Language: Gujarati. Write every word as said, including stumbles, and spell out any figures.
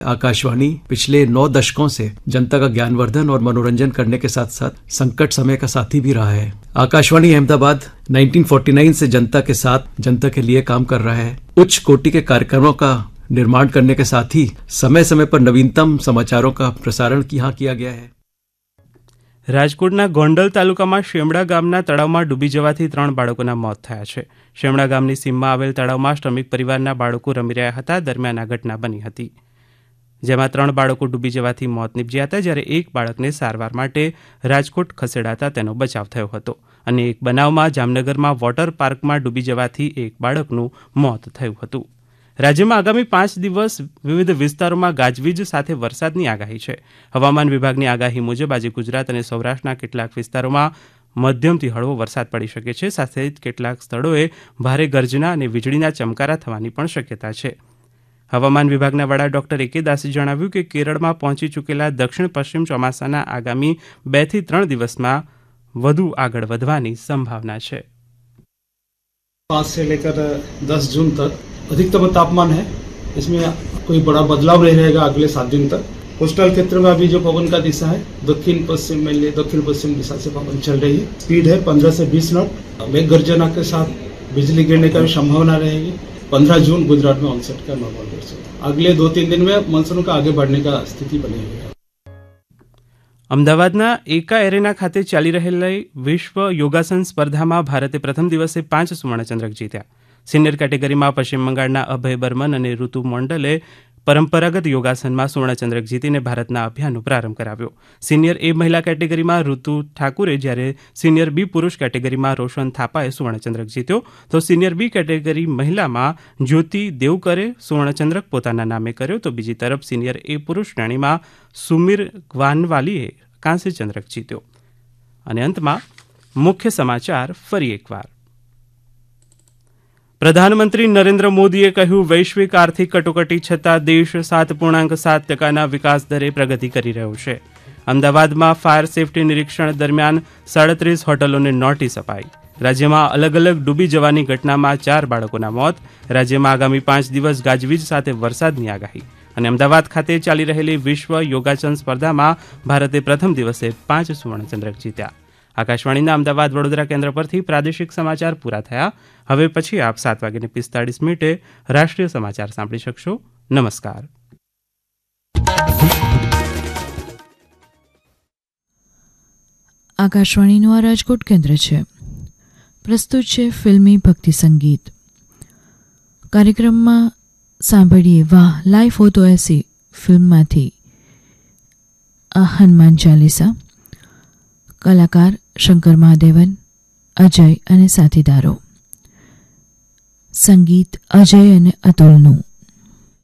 आकाशवाणी पिछले नौ दशकों से जनता का ज्ञानवर्धन और मनोरंजन करने के साथ साथ संकट समय का साथी भी रहा है। आकाशवाणी अहमदाबाद उन्नीस सौ उनचास से जनता के साथ जनता के लिए काम कर रहा है। उच्च कोटि के कार्यक्रमों का निर्माण करने के साथ ही समय समय पर नवीनतम समाचारों का प्रसारण यहाँ किया गया है। રાજકોટના ગોંડલ તાલુકામાં શેમડા ગામના તળાવમાં ડૂબી જવાથી ત્રણ બાળકોના મોત થયા છે। શેમડા ગામની સીમમાં આવેલ તળાવમાં શ્રમિક પરિવારના બાળકો રમી રહ્યા હતા, દરમિયાન આ ઘટના બની હતી, જેમાં ત્રણ બાળકો ડૂબી જવાથી મોત નીપજ્યા હતા, જ્યારે એક બાળકને સારવાર માટે રાજકોટ ખસેડાતા તેનો બચાવ થયો હતો અને એક બનાવમાં જામનગરમાં વોટર પાર્કમાં ડૂબી જવાથી એક બાળકનું મોત થયું હતું। રાજ્યમાં આગામી પાંચ દિવસ વિવિધ વિસ્તારોમાં ગાજવીજ સાથે વરસાદની આગાહી છે। હવામાન વિભાગની આગાહી મુજબ આજે ગુજરાત અને સૌરાષ્ટ્રના કેટલાક વિસ્તારોમાં મધ્યમથી હળવો વરસાદ પડી શકે છે, સાથે જ કેટલાક સ્થળોએ ભારે ગર્જના અને વીજળીના ચમકારા થવાની પણ શક્યતા છે। હવામાન વિભાગના વડા ડોક્ટર એ કે દાસે જણાવ્યું કે કેરળમાં પહોંચી ચૂકેલા દક્ષિણ પશ્ચિમ ચોમાસાના આગામી બે થી ત્રણ દિવસમાં વધુ આગળ વધવાની સંભાવના છે। पाँच से लेकर दस जून तक अधिकतम तापमान है, इसमें कोई बड़ा बदलाव नहीं रहेगा अगले सात दिन तक। कोस्टल क्षेत्र में अभी जो पवन का दिशा है दक्षिण पश्चिम में दक्षिण पश्चिम दिशा से पवन चल रही है। स्पीड है पंद्रह से बीस नॉट। मेघ गर्जना के साथ बिजली गिरने का भी संभावना रहेगी। पंद्रह जून गुजरात में ऑनसेट का नॉर्मल वर्षा। अगले दो तीन दिन में मानसून का आगे बढ़ने का स्थिति बनेगी। અમદાવાદના એકા એરેના ખાતે ચાલી રહેલી વિશ્વ યોગાસન સ્પર્ધામાં ભારતે પ્રથમ દિવસે પાંચ સુવર્ણચંદ્રક જીત્યા। સિનિયર કેટેગરીમાં પશ્ચિમ બંગાળના અભય બર્મન અને ઋતુ મંડલે પરંપરાગત યોગાસનમાં સુવર્ણચંદ્રક જીતીને ભારતના અભિયાનનો પ્રારંભ કરાવ્યો। સિનિયર એ મહિલા કેટેગરીમાં ઋતુ ઠાકુરે, જ્યારે સિનિયર બી પુરુષ કેટેગરીમાં રોશન થાપાએ સુવર્ણચંદ્રક જીત્યો, તો સિનિયર બી કેટેગરી મહિલામાં જ્યોતિ દેવકરે સુવર્ણચંદ્રક પોતાના નામે કર્યો, તો બીજી તરફ સિનિયર એ પુરુષ શ્રેણીમાં સુમીર ગ્વાનવાલીએ કાંસ્ય ચંદ્રક જીત્યો। અને અંતમાં મુખ્ય સમાચાર ફરી એકવાર। પ્રધાનમંત્રી નરેન્દ્ર મોદીએ કહ્યું, વૈશ્વિક આર્થિક કટોકટી છતાં દેશ સાત પૂર્ણાંક સાત ટકાના વિકાસ દરે પ્રગતિ કરી રહ્યો છે। અમદાવાદમાં ફાયર સેફટી નિરીક્ષણ દરમિયાન સાડત્રીસ હોટલોને નોટિસ અપાઈ। રાજ્યમાં અલગ અલગ ડૂબી જવાની ઘટનામાં ચાર બાળકોના મોત। રાજ્યમાં આગામી પાંચ દિવસ ગાજવીજ સાથે વરસાદની આગાહી। અને અમદાવાદ ખાતે ચાલી રહેલી વિશ્વ યોગાસન સ્પર્ધામાં ભારતે પ્રથમ દિવસે પાંચ સુવર્ણચંદ્રક જીત્યા। આકાશવાણીના અમદાવાદ વડોદરા કેન્દ્ર પરથી પ્રાદેશિક સમાચાર પૂરા થયા। હવે પછી આપ સાત વાગ્યાને પિસ્તાળીસ મિનિટે રાષ્ટ્રીય સમાચાર સાંભળી શકશો। નમસ્કાર। આકાશવાણીનું આ રાજકોટ કેન્દ્ર છે। પ્રસ્તુત છે ફિલ્મી ભક્તિ સંગીત। કાર્યક્રમમાં સાંભળીએ વાહ લાઈફ હો તો એસી ફિલ્મમાંથી આ હનુમાન ચાલીસા। કલાકાર શંકર મહાદેવન, અજય અને સાથીદારો। સંગીત અજય અને અતુલનું।